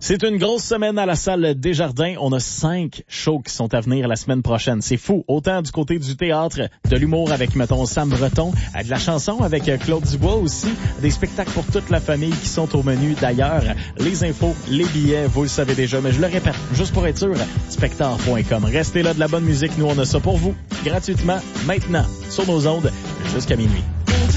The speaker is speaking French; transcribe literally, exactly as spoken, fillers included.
C'est une grosse semaine à la salle Desjardins. On a cinq shows qui sont à venir la semaine prochaine. C'est fou. Autant du côté du théâtre, de l'humour avec, mettons, Sam Breton, de la chanson avec Claude Dubois aussi, des spectacles pour toute la famille qui sont au menu. D'ailleurs, les infos, les billets, vous le savez déjà, mais je le répète, juste pour être sûr, spectator point com. Restez là, de la bonne musique. Nous, on a ça pour vous, gratuitement, maintenant, sur nos ondes, jusqu'à minuit.